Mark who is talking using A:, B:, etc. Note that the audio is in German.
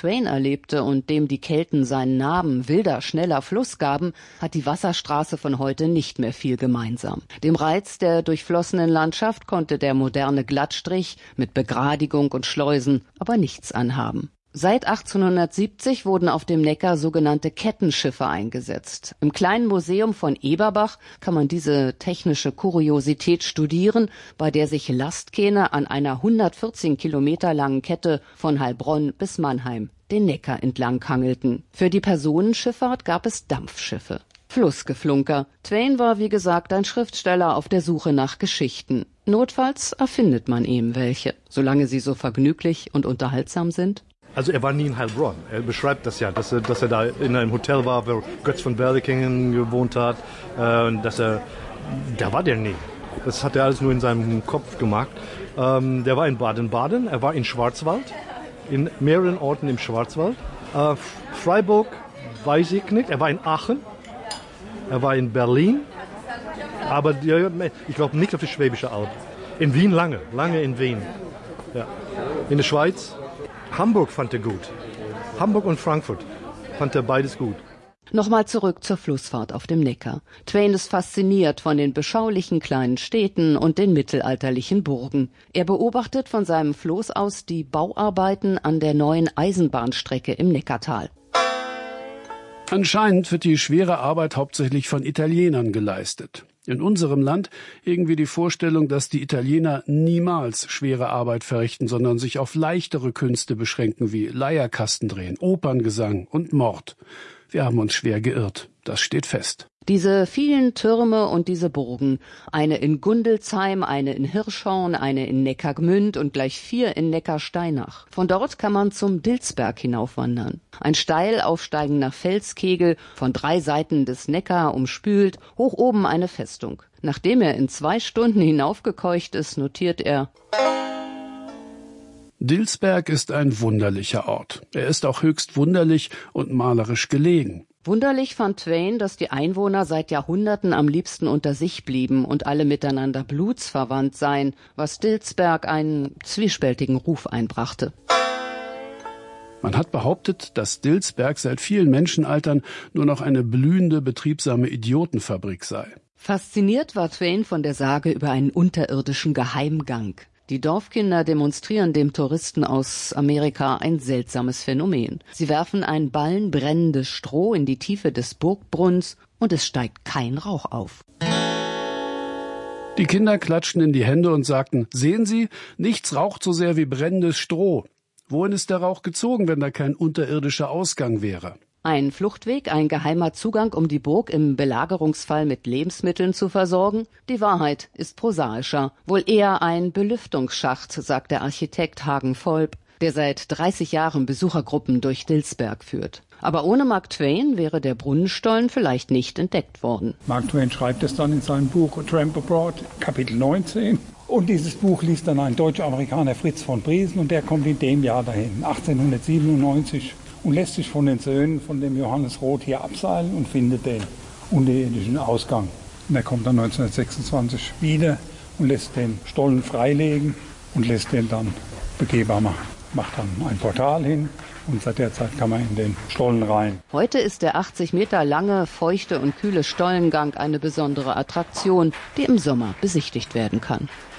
A: Twain erlebte und dem die Kelten seinen Namen wilder, schneller Fluss gaben, hat die Wasserstraße von heute nicht mehr viel gemeinsam. Dem Reiz der durchflossenen Landschaft konnte der moderne Glattstrich mit Begradigung und Schleusen aber nichts anhaben. Seit 1870 wurden auf dem Neckar sogenannte Kettenschiffe eingesetzt. Im kleinen Museum von Eberbach kann man diese technische Kuriosität studieren, bei der sich Lastkähne an einer 114 Kilometer langen Kette von Heilbronn bis Mannheim den Neckar entlang hangelten. Für die Personenschifffahrt gab es Dampfschiffe. Flussgeflunker. Twain war, wie gesagt, ein Schriftsteller auf der Suche nach Geschichten. Notfalls erfindet man ihm welche, solange sie so vergnüglich und unterhaltsam sind.
B: Also er war nie in Heilbronn. Er beschreibt das ja, dass er da in einem Hotel war, wo Götz von Berlichingen gewohnt hat. Da war der nie. Das hat er alles nur in seinem Kopf gemacht. Der war in Baden-Baden, er war in Schwarzwald, in mehreren Orten im Schwarzwald. Freiburg weiß ich nicht, er war in Aachen, er war in Berlin, aber ich glaube nicht auf die Schwäbische Alb. In Wien lange in Wien. Ja. In der Schweiz. Hamburg fand er gut. Hamburg und Frankfurt fand er beides gut.
A: Nochmal zurück zur Flussfahrt auf dem Neckar. Twain ist fasziniert von den beschaulichen kleinen Städten und den mittelalterlichen Burgen. Er beobachtet von seinem Floß aus die Bauarbeiten an der neuen Eisenbahnstrecke im Neckartal.
C: Anscheinend wird die schwere Arbeit hauptsächlich von Italienern geleistet. In unserem Land irgendwie die Vorstellung, dass die Italiener niemals schwere Arbeit verrichten, sondern sich auf leichtere Künste beschränken wie Leierkastendrehen, Operngesang und Mord. Wir haben uns schwer geirrt, das steht fest.
A: Diese vielen Türme und diese Burgen, eine in Gundelsheim, eine in Hirschhorn, eine in Neckargmünd und gleich 4 in Neckarsteinach. Von dort kann man zum Dilsberg hinaufwandern. Ein steil aufsteigender Felskegel, von 3 Seiten des Neckar umspült, hoch oben eine Festung. Nachdem er in 2 Stunden hinaufgekeucht ist, notiert er:
C: Dilsberg ist ein wunderlicher Ort. Er ist auch höchst wunderlich und malerisch gelegen.
A: Wunderlich fand Twain, dass die Einwohner seit Jahrhunderten am liebsten unter sich blieben und alle miteinander blutsverwandt seien, was Dilsberg einen zwiespältigen Ruf einbrachte.
C: Man hat behauptet, dass Dilsberg seit vielen Menschenaltern nur noch eine blühende, betriebsame Idiotenfabrik sei.
A: Fasziniert war Twain von der Sage über einen unterirdischen Geheimgang. Die Dorfkinder demonstrieren dem Touristen aus Amerika ein seltsames Phänomen. Sie werfen einen Ballen brennendes Stroh in die Tiefe des Burgbrunns und es steigt kein Rauch auf.
C: Die Kinder klatschten in die Hände und sagten: Sehen Sie, nichts raucht so sehr wie brennendes Stroh. Wohin ist der Rauch gezogen, wenn da kein unterirdischer Ausgang wäre?
A: Ein Fluchtweg, ein geheimer Zugang, um die Burg im Belagerungsfall mit Lebensmitteln zu versorgen? Die Wahrheit ist prosaischer. Wohl eher ein Belüftungsschacht, sagt der Architekt Hagen Volp, der seit 30 Jahren Besuchergruppen durch Dilsberg führt. Aber ohne Mark Twain wäre der Brunnenstollen vielleicht nicht entdeckt worden.
D: Mark Twain schreibt es dann in seinem Buch A Tramp Abroad, Kapitel 19. Und dieses Buch liest dann ein Deutsch-Amerikaner, Fritz von Briesen, und der kommt in dem Jahr dahin, 1897. Und lässt sich von den Söhnen von dem Johannes Roth hier abseilen und findet den unterirdischen Ausgang. Und er kommt dann 1926 wieder und lässt den Stollen freilegen und lässt den dann begehbar machen. Macht dann ein Portal hin und seit der Zeit kann man in den Stollen rein.
A: Heute ist der 80 Meter lange, feuchte und kühle Stollengang eine besondere Attraktion, die im Sommer besichtigt werden kann.